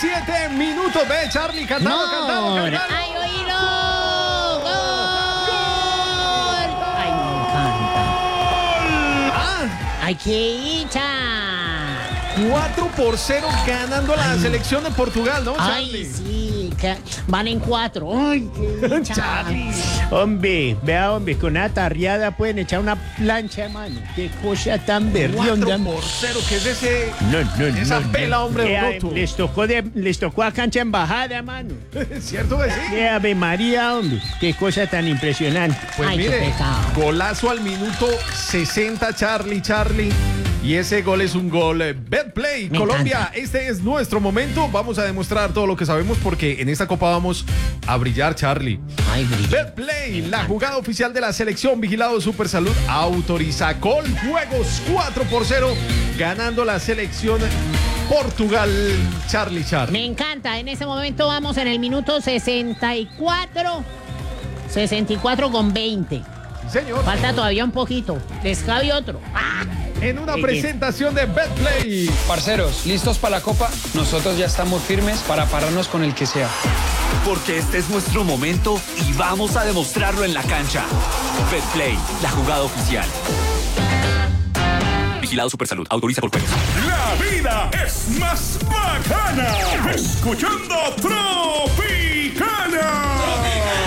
7 minutos. Ve, Charlie, cantado, cantado. ¡Ay, oído! ¡Gol! ¡Ay, me encanta! ¡Ay, qué hincha! 4-0 ganando la selección de Portugal, ¿no, Charlie? Ay, sí, van en 4. ¡Ay, qué hincha! Charlie. Hombre, vea, hombre, con una tarriada pueden echar una plancha, mano. Qué cosa tan berrionda. 4-0, ¿qué es ese? No. Esa pela, hombre, bruto. Les tocó a cancha embajada, mano. ¿Cierto que sí? Qué Ave María, hombre. Qué cosa tan impresionante. Pues Ay, qué mire, pecado. golazo al minuto 60, Charlie. Y ese gol es un gol Betplay. Me Colombia, encanta. este es nuestro momento. Vamos a demostrar todo lo que sabemos porque en esta copa vamos a brillar, Charlie. Ay, brilla. Betplay, la jugada oficial de la selección, vigilado Supersalud, autoriza con juegos 4-0, ganando la selección Portugal, Charlie. Me encanta. En ese momento vamos en el minuto 64. 64 con 20. Sí, señor. Falta todavía un poquito. Les cabe otro. En una presentación de Betplay. Parceros, ¿listos para la Copa? Nosotros ya estamos firmes para pararnos con el que sea. Porque este es nuestro momento y vamos a demostrarlo en la cancha. Betplay, la jugada oficial. Vigilado Supersalud, autoriza por juegos. La vida es más bacana escuchando Tropi.